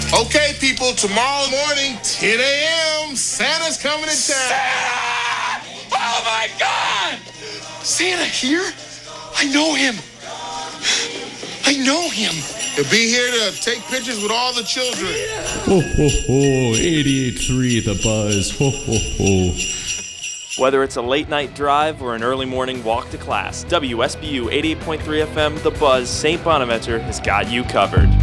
Okay, people, tomorrow morning, 10 a.m., Santa's coming to town. Santa! Oh, my God! Santa here? I know him. He'll be here to take pictures with all the children. Ho, ho, ho, 88.3 The Buzz. Ho, ho, ho. Whether it's a late-night drive or an early morning walk to class, WSBU 88.3 FM, The Buzz, St. Bonaventure has got you covered.